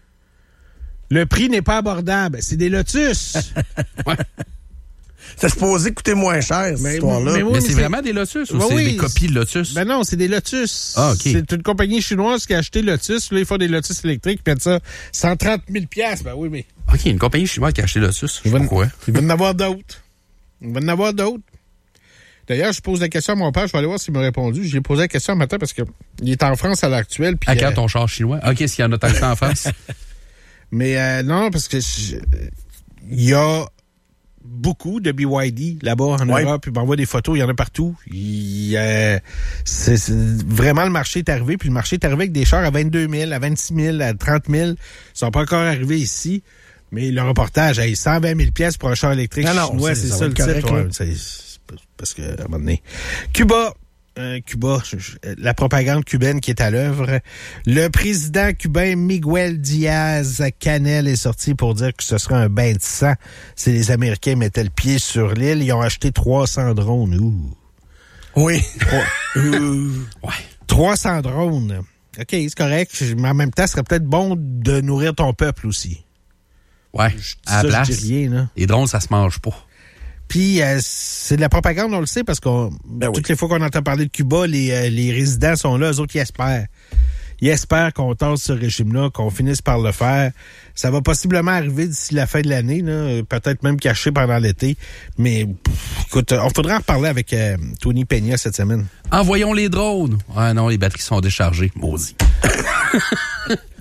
Le prix n'est pas abordable. C'est des Lotus. ouais. C'est supposé coûter moins cher, cette histoire-là. Mais, oui, mais c'est, c'est vraiment des Lotus ou ben c'est oui, des copies de Lotus? Ben non, c'est des Lotus. Ah, OK. C'est une compagnie chinoise qui a acheté Lotus. Là, ils font des Lotus électriques. Puis ça, cent trente mille dollars. Ben oui, mais... OK, une compagnie chinoise qui a acheté Lotus. Il va, pourquoi? Il va en avoir d'autres. Il va en avoir d'autres. D'ailleurs, je pose la question à mon père. Je vais aller voir s'il m'a répondu. J'ai posé la question un matin parce qu'il est en France à l'heure actuelle. À quand euh... ton char chinois? OK, s'il y en a tant que ça en France? Mais euh, non, parce que il y a... beaucoup de B Y D là-bas en ouais. Europe. Ils m'envoient des photos, il y en a partout. Il, euh, c'est, c'est, vraiment, le marché est arrivé. Puis le marché est arrivé avec des chars à vingt-deux mille, à vingt-six mille, à trente mille. Ils sont pas encore arrivés ici. Mais le reportage, hey, cent vingt mille pièces pour un char électrique non, chinois, non, c'est, c'est ça, ça le correct, titre. Ouais, c'est, c'est parce que, à un moment donné. Cuba. Euh, Cuba, je, je, la propagande cubaine qui est à l'œuvre. Le président cubain Miguel Diaz-Canel est sorti pour dire que ce serait un bain de sang si les Américains mettaient le pied sur l'île. Ils ont acheté trois cents drones. Ouh. Oui. Ouh. Ouais. trois cents drones. OK, c'est correct, mais en même temps, ce serait peut-être bon de nourrir ton peuple aussi. Ouais, je, à la place, rien, là. Les drones, ça se mange pas. Puis, euh, c'est de la propagande, on le sait, parce que ben toutes oui. les fois qu'on entend parler de Cuba, les, euh, les résidents sont là, eux autres, ils espèrent. Ils espèrent qu'on tasse ce régime-là, qu'on finisse par le faire. Ça va possiblement arriver d'ici la fin de l'année, là, peut-être même caché pendant l'été. Mais, pff, écoute, on faudra en reparler avec euh, Tony Peña cette semaine. Envoyons les drones. Ah non, les batteries sont déchargées. Maudit.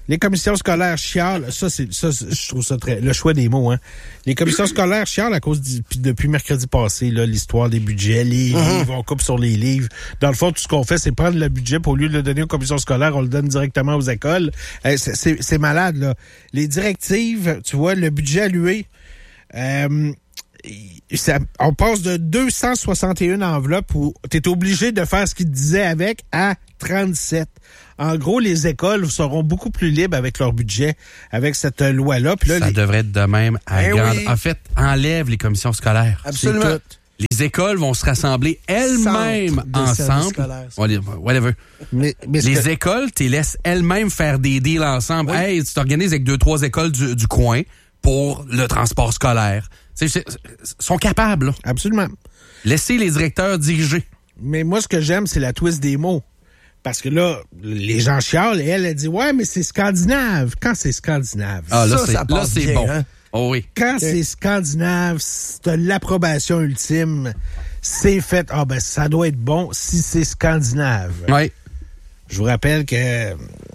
Les commissions scolaires chialent. Ça, c'est, ça, c'est, je trouve ça très, le choix des mots, hein. Les commissions scolaires chialent à cause du, depuis mercredi passé, là, l'histoire des budgets, les mm-hmm. livres, on coupe sur les livres. Dans le fond, tout ce qu'on fait, c'est prendre le budget, puis au lieu de le donner aux commissions scolaires, on le donne directement aux écoles. C'est, c'est, c'est malade, là. Les directives, tu vois, le budget alloué, euh, ça, on passe de deux cent soixante et une enveloppes où t'es obligé de faire ce qu'ils te disaient avec à trente-sept. En gros, les écoles seront beaucoup plus libres avec leur budget, avec cette loi-là. Puis là, ça les... devrait être de même à eh grande... oui. En fait, enlève les commissions scolaires. Absolument. Les écoles vont se rassembler elles-mêmes ensemble. Whatever. Mais, mais les que... écoles, tu les laisses elles-mêmes faire des deals ensemble. Oui. Hey, tu t'organises avec deux, trois écoles du, du coin pour le transport scolaire. Ils sont capables. Là. Absolument. Laissez les directeurs diriger. Mais moi, ce que j'aime, c'est la twist des mots. Parce que là, les gens chialent et elle, elle dit « Ouais, mais c'est scandinave. » Quand c'est scandinave? Ah, là, ça, c'est, ça là, c'est bien, bon. Hein? Oh oui. Quand okay. c'est scandinave, t'as l'approbation ultime. C'est fait. Ah, ben, ça doit être bon si c'est scandinave. Oui. Je vous rappelle que euh,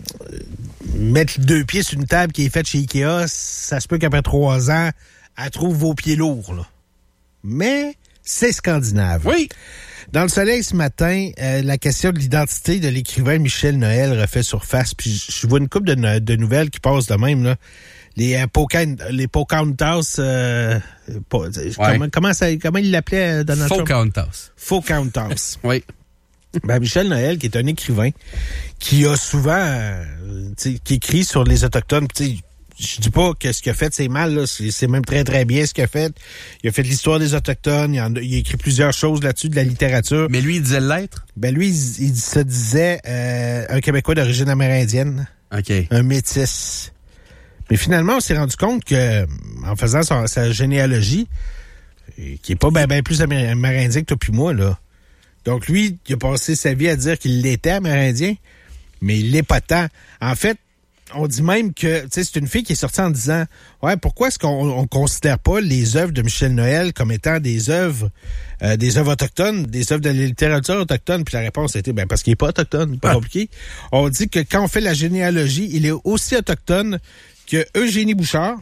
mettre deux pieds sur une table qui est faite chez Ikea, ça se peut qu'après trois ans, elle trouve vos pieds lourds, là. Mais c'est scandinave. Oui. Dans le Soleil ce matin, euh, la question de l'identité de l'écrivain Michel Noël refait surface. Puis je vois une couple de, de nouvelles qui passent de même, là. Les euh, Pocahontas, les Pocahontas, euh, po, ouais. comment, comment, ça, comment il l'appelait, Donald Trump? Pocahontas. Pocahontas. Oui. Ben, Michel Noël, qui est un écrivain, qui a souvent, euh, qui écrit sur les Autochtones, je dis pas que ce qu'il a fait, c'est mal, là. C'est, c'est même très, très bien ce qu'il a fait. Il a fait l'histoire des Autochtones, il, en a, il a écrit plusieurs choses là-dessus, de la littérature. Mais lui, il disait l'être? Ben, lui, il, il se disait euh, un Québécois d'origine amérindienne. OK. Un métis. Mais finalement, on s'est rendu compte que, en faisant sa, sa généalogie, qui est pas bien ben plus amérindien que toi puis moi, là. Donc, lui, il a passé sa vie à dire qu'il l'était amérindien, mais il l'est pas tant. En fait, on dit même que, tu sais, c'est une fille qui est sortie en disant, ouais, pourquoi est-ce qu'on on considère pas les œuvres de Michel Noël comme étant des œuvres, euh, des œuvres autochtones, des œuvres de la littérature autochtone? Puis la réponse a été, ben, parce qu'il est pas autochtone, pas ah. compliqué. On dit que quand on fait la généalogie, il est aussi autochtone que Eugénie Bouchard.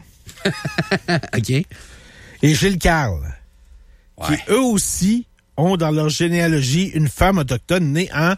OK. Et Gilles Carle. Ouais. Qui, eux aussi, ont dans leur généalogie une femme autochtone née en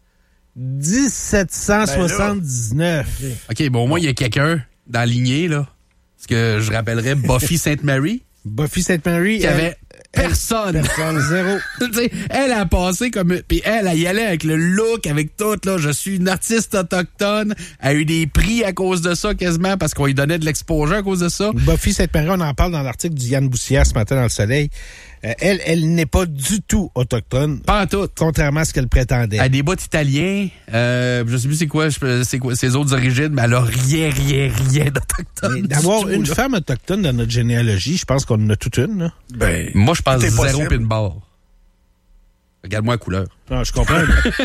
dix-sept cent soixante-dix-neuf. Ben là, OK, bon, moi, il y a quelqu'un dans la lignée, là. Ce que je rappellerais Buffy Sainte-Marie. Buffy Sainte-Marie. Qui avait personne. Personne, zéro. Elle a passé comme... Puis elle, elle y allait avec le look, avec tout, là. Je suis une artiste autochtone. Elle a eu des prix à cause de ça, quasiment, parce qu'on lui donnait de l'exposure à cause de ça. Buffy Sainte-Marie, on en parle dans l'article du Yann Boussière ce matin dans Le Soleil. Euh, elle, elle n'est pas du tout autochtone. Pas en tout. Contrairement à ce qu'elle prétendait. Elle a des bouts italiens. Euh, je sais plus c'est quoi, c'est quoi ses autres origines, mais elle a rien, rien, rien d'autochtone. Mais d'avoir tout, une là. femme autochtone dans notre généalogie, je pense qu'on en a toute une, là. Ben, moi, je pense zéro pin barre. Regarde-moi la couleur. Non, je comprends.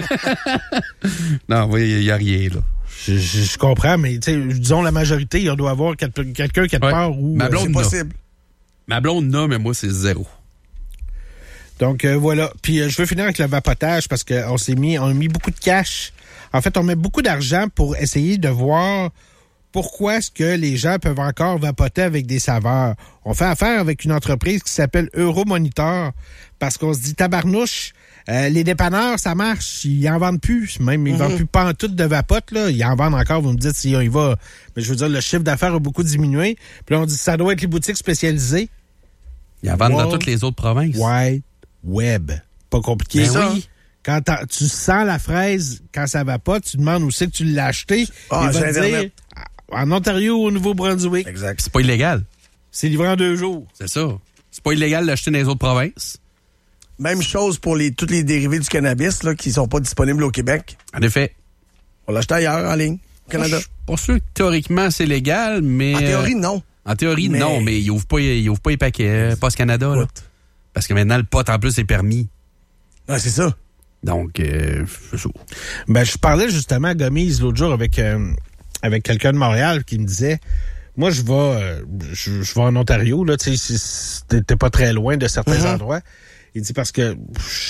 Non, oui, il n'y a rien, là. Je, je, je comprends, mais disons la majorité, il doit y avoir quelqu'un quelque ouais. part où Ma blonde euh, c'est possible. Ma blonde n'a, mais moi, c'est zéro. Donc, euh, voilà. Puis, euh, je veux finir avec le vapotage parce qu'on s'est mis, on a mis beaucoup de cash. En fait, on met beaucoup d'argent pour essayer de voir pourquoi est-ce que les gens peuvent encore vapoter avec des saveurs. On fait affaire avec une entreprise qui s'appelle Euromonitor parce qu'on se dit, tabarnouche, euh, les dépanneurs, ça marche. Ils en vendent plus. Même, ils mm-hmm. vendent plus pantoute de vapote, là. Ils en vendent encore. Vous me dites si on y va. Mais je veux dire, le chiffre d'affaires a beaucoup diminué. Puis là, on dit, ça doit être les boutiques spécialisées. Ils en vendent wow. dans toutes les autres provinces. Ouais. Web. Pas compliqué, ben ça. Oui. Quand tu sens la fraise, quand ça va pas, tu demandes où c'est que tu l'as acheté. Ah, il va te dire, en Ontario ou au Nouveau-Brunswick. Exact. C'est pas illégal. C'est livré en deux jours. C'est ça. C'est pas illégal d'acheter dans les autres provinces. Même chose pour les, tous les dérivés du cannabis là, qui sont pas disponibles au Québec. En effet. On l'achète ailleurs, en ligne, au Canada. Je suis pas sûr que théoriquement c'est légal, mais... En théorie, non. En théorie, mais... non, mais ils ouvrent pas, ils ouvrent pas les paquets, Post Canada, là. Parce que maintenant, le pot, en plus, est permis. Ah, c'est ça. Donc, euh, c'est ça. Ben, je parlais justement à Gomise l'autre jour avec, euh, avec quelqu'un de Montréal qui me disait, moi, je vais, euh, je, je vais en Ontario, là, tu sais, t'es pas très loin de certains mm-hmm. endroits. Il dit parce que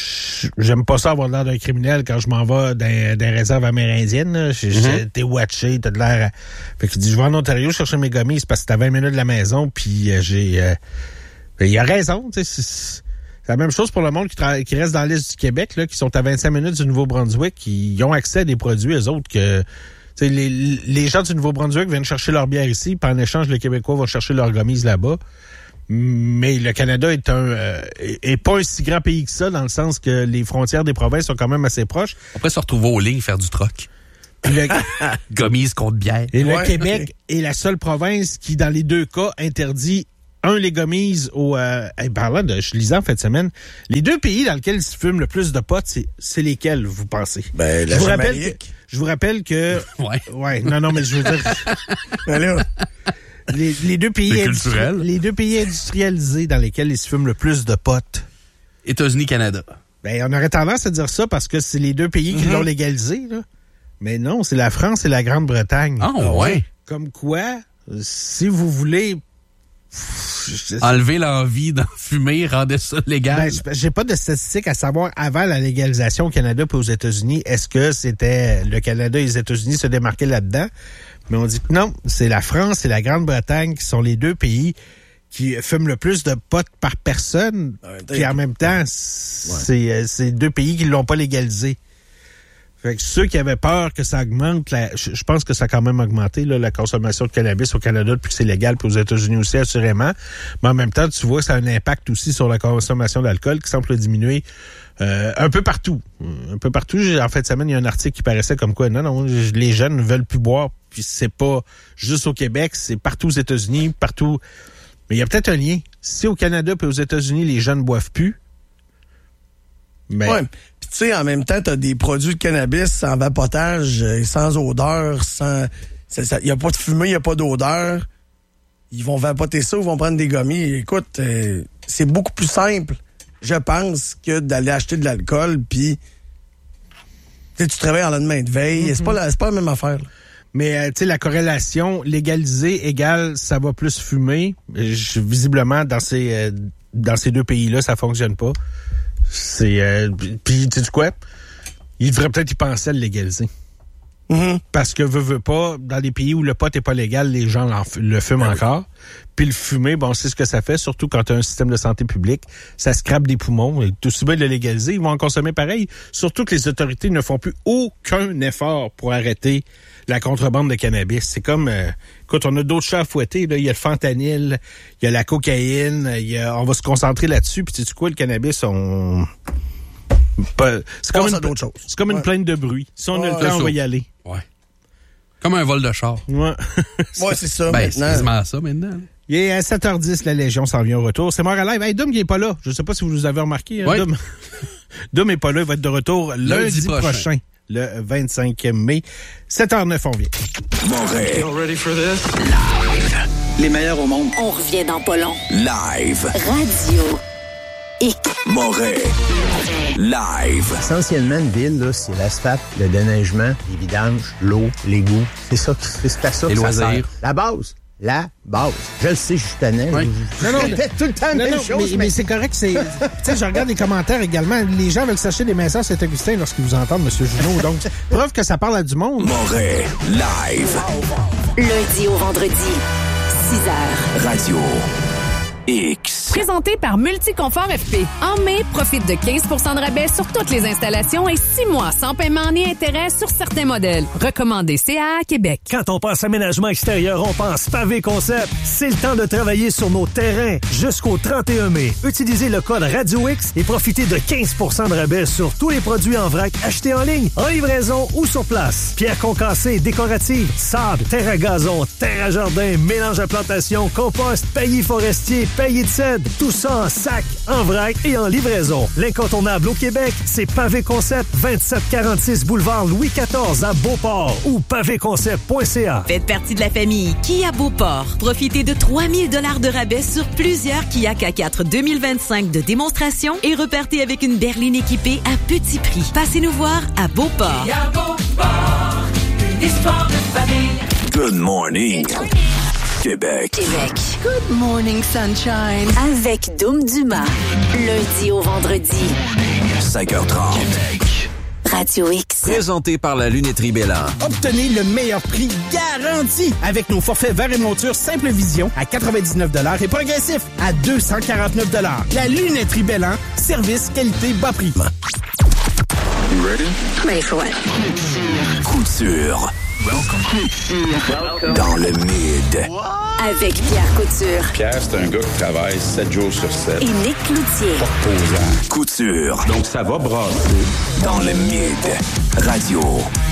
j'aime pas ça avoir l'air d'un criminel quand je m'en vais dans des réserves amérindiennes. Là. J'ai, Mm-hmm. T'es watché, t'as de l'air... À... Fait qu'il dit, je vais en Ontario chercher mes gommis, c'est parce que t'as vingt minutes de la maison, puis euh, j'ai... Euh... Il a raison, tu sais, c'est, c'est la même chose pour le monde qui, tra... qui reste dans l'Est du Québec, là, qui sont à vingt-cinq minutes du Nouveau-Brunswick, qui ont accès à des produits, eux autres, que... T'sais, les, les gens du Nouveau-Brunswick viennent chercher leur bière ici, puis en échange, les Québécois vont chercher leur gommise là-bas. Mais le Canada est un euh, est pas un si grand pays que ça, dans le sens que les frontières des provinces sont quand même assez proches. On pourrait se retrouver aux lignes, faire du troc. Le... Gommise contre bière. Et le Ouais, Québec okay. est la seule province qui, dans les deux cas, interdit un, les gommises au... Euh, hey, parlant de... Je lisais en fin de semaine, les deux pays dans lesquels se fume le plus de potes, c'est, c'est lesquels, vous pensez? Ben, la je vous rappelle que, Jamaïque. Je vous rappelle que... Ouais. Ouais, non, non, mais je veux dire... Ben là... Les, les, deux pays C'est industri- culturel. les deux pays industrialisés dans lesquels ils se fument le plus de potes. États-Unis, Canada. Ben, on aurait tendance à dire ça parce que c'est les deux pays qui Mm-hmm. l'ont légalisé, là. Mais non, c'est la France et la Grande-Bretagne. Ah, oh, ouais. Comme quoi, si vous voulez... Enlever l'envie d'en fumer, rendez ça légal. Ben, j'ai pas de statistiques à savoir avant la légalisation au Canada puis aux États-Unis. Est-ce que c'était le Canada et les États-Unis se démarquaient là-dedans? Mais on dit que non, c'est la France et la Grande-Bretagne qui sont les deux pays qui fument le plus de potes par personne. Ouais, puis en même temps, c'est, euh, c'est deux pays qui l'ont pas légalisé. Fait que ceux qui avaient peur que ça augmente, la, je, je pense que ça a quand même augmenté là, la consommation de cannabis au Canada depuis que c'est légal, puis aux États-Unis aussi assurément. Mais en même temps, tu vois que ça a un impact aussi sur la consommation d'alcool qui semble diminuer euh, un peu partout. Un peu partout. En fin de semaine, il y a un article qui paraissait comme quoi, non, non, les jeunes ne veulent plus boire. Puis c'est pas juste au Québec, c'est partout aux États-Unis, partout. Mais il y a peut-être un lien. Si au Canada et aux États-Unis, les jeunes ne boivent plus, ben... Ouais. Puis tu sais, en même temps, t'as des produits de cannabis sans vapotage, euh, sans odeur, sans... Il n'y a pas de fumée, il n'y a pas d'odeur. Ils vont vapoter ça ou vont prendre des gommis. Écoute, euh, c'est beaucoup plus simple, je pense, que d'aller acheter de l'alcool, puis tu travailles en lendemain de veille. Mm-hmm. C'est pas la, c'est pas la même affaire, là. Mais, euh, tu sais, la corrélation légalisée égale ça va plus fumer. Je, visiblement, dans ces euh, dans ces deux pays-là, ça fonctionne pas. C'est euh, puis, tu sais quoi? Il devrait peut-être y penser à le légaliser. Mm-hmm. Parce que, veut, veut pas, dans les pays où le pot est pas légal, les gens le fument ben encore. Oui. Puis le fumer, bon, on sait ce que ça fait, surtout quand tu as un système de santé publique. Ça scrape des poumons. Et tout aussi bien de le légaliser, ils vont en consommer pareil. Surtout que les autorités ne font plus aucun effort pour arrêter la contrebande de cannabis. C'est comme, euh, écoute, on a d'autres chats à fouetter. Là. Il y a le fentanyl, il y a la cocaïne, il y a, on va se concentrer là-dessus. Puis tu sais quoi, le cannabis, on... Pas, c'est, comme une, d'autres choses. c'est comme une ouais. plainte de bruit. Si on ouais, a le temps, on va y aller. Ouais. Comme un vol de char. Ouais, ouais c'est ça. Ben, c'est quasiment ça maintenant. Il est à sept heures dix, la Légion s'en vient au retour. C'est mort à live. Hey, Dom, il est pas là. Je sais pas si vous nous avez remarqué. Hein, ouais. Dom. Dom est pas là. Il va être de retour lundi, lundi prochain. prochain, le vingt-cinq mai. sept heures neuf, on vient. Montréal. You ready for this? Live. Les meilleurs au monde. On revient dans pas long. Live. Radio. X. Montréal. Live. Essentiellement, une ville, là, c'est l'asphalte, le déneigement, les vidanges, l'eau, l'égout. C'est ça, c'est, c'est à ça les que loisirs. Ça sert. La base. La base. Je le sais, je suis tannant. Oui. Je, non, non, je fais tout le temps la même chose. Mais, mais... mais c'est correct. C'est... tu sais, je regarde les commentaires également. Les gens veulent s'acheter des maisons à Saint-Augustin lorsqu'ils vous entendent, M. Junot. Donc, preuve que ça parle à du monde. Montréal. Live. Lundi au vendredi. six heures. Radio. X. Présenté par Multiconfort F P. En mai, profite de quinze pour cent de rabais sur toutes les installations et six mois sans paiement ni intérêt sur certains modèles. Recommandé C A A Québec. Quand on pense aménagement extérieur, on pense Pavé Concept. C'est le temps de travailler sur nos terrains jusqu'au trente et un mai. Utilisez le code Radio X et profitez de quinze pour cent de rabais sur tous les produits en vrac achetés en ligne, en livraison ou sur place. Pierre concassée, décorative, sable, terre à gazon, terre à jardin, mélange à plantation, compost, paillis forestier, paillis de cèdre. Tout ça en sac, en vrac et en livraison. L'incontournable au Québec, c'est Pavé Concept, vingt-sept quarante-six boulevard Louis quatorze à Beauport ou pavé concept point c a. Faites partie de la famille Kia Beauport. Profitez de trois mille dollars de rabais sur plusieurs Kia K quatre deux mille vingt-cinq de démonstration et repartez avec une berline équipée à petit prix. Passez nous voir à Beauport. Kia Beauport, une histoire de famille. Good morning. Québec. Québec. Good morning, sunshine. Avec Dom Dumas. Lundi au vendredi. cinq heures trente. Québec. Radio X. Présenté par la lunetterie Bélan. Obtenez le meilleur prix garanti avec nos forfaits verre et monture Simple Vision à quatre-vingt-dix-neuf dollars et progressif à deux cent quarante-neuf dollars. La lunetterie Bélan, service, qualité, bas prix. You ready? Ready for what? Couture. Welcome. Dans le mid. Avec Pierre Couture. Pierre, c'est un gars qui travaille sept jours sur sept. Et Nick Cloutier. Pas reposant. Couture. Donc, ça va brasser. Dans le mid. Radio